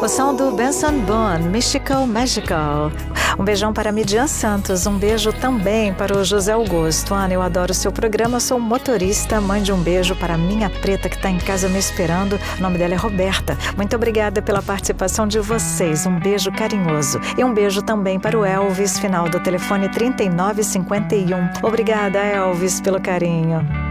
O som do Benson Boone, Mystical Magical. Um beijão para Midian Santos, um beijo também para o José Augusto. Ana, eu adoro o seu programa, sou motorista, mande um beijo para a minha preta que está em casa me esperando. O nome dela é Roberta. Muito obrigada pela participação de vocês, um beijo carinhoso. E um beijo também para o Elvis, final do telefone 3951. Obrigada, Elvis, pelo carinho.